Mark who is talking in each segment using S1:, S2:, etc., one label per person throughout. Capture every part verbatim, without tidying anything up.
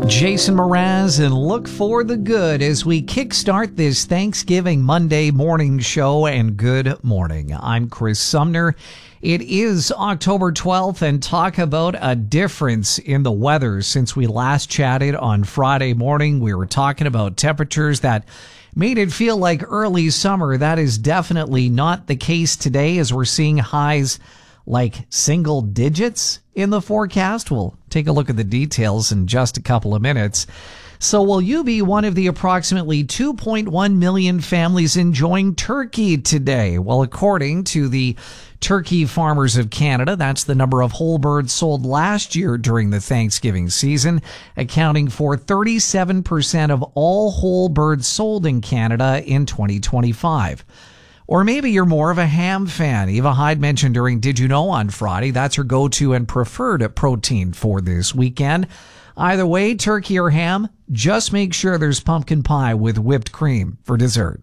S1: Jason Mraz and Look for the Good as we kickstart this Thanksgiving Monday morning show. And good morning. I'm Chris Sumner. It is October twelfth, and talk about a difference in the weather since we last chatted on Friday morning. We were talking about temperatures that made it feel like early summer. That is definitely not the case today, as we're seeing highs like single digits in the forecast. We'll take a look at the details in just a couple of minutes. So will you be one of the approximately two point one million families enjoying turkey today? Well, according to the Turkey Farmers of Canada, that's the number of whole birds sold last year during the Thanksgiving season, accounting for thirty-seven percent of all whole birds sold in Canada in twenty twenty-five. Or maybe you're more of a ham fan. Eva Hyde mentioned during Did You Know on Friday, that's her go-to and preferred protein for this weekend. Either way, turkey or ham, just make sure there's pumpkin pie with whipped cream for dessert.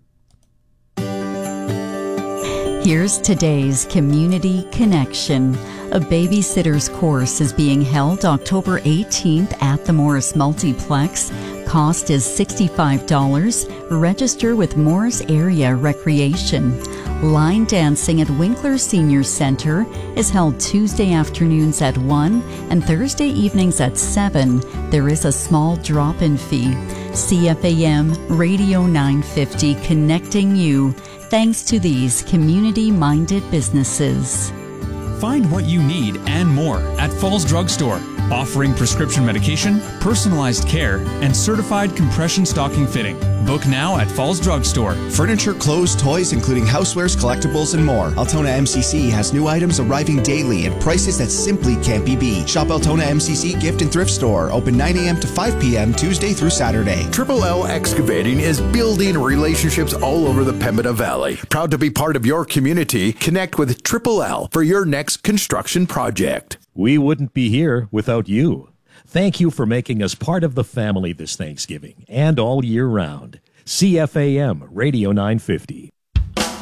S2: Here's today's Community Connection. A babysitter's course is being held October eighteenth at the Morris Multiplex. Cost is sixty-five dollars. Register with Morris Area Recreation. Line dancing at Winkler Senior Center is held Tuesday afternoons at one and Thursday evenings at seven. There is a small drop-in fee. C F A M Radio nine fifty, connecting you thanks to these community-minded businesses.
S3: Find what you need and more at Falls Drug Store, offering prescription medication, personalized care, and certified compression stocking fitting. Book now at Falls Drug Store.
S4: Furniture, clothes, toys, including housewares, collectibles, and more. Altona M C C has new items arriving daily at prices that simply can't be beat. Shop Altona M C C Gift and Thrift Store, open nine a.m. to five p.m. Tuesday through Saturday.
S5: Triple L Excavating is building relationships all over the Pembina Valley. Proud to be part of your community. Connect with Triple L for your next construction project.
S6: We wouldn't be here without you. Thank you for making us part of the family this Thanksgiving and all year round. C F A M Radio nine fifty.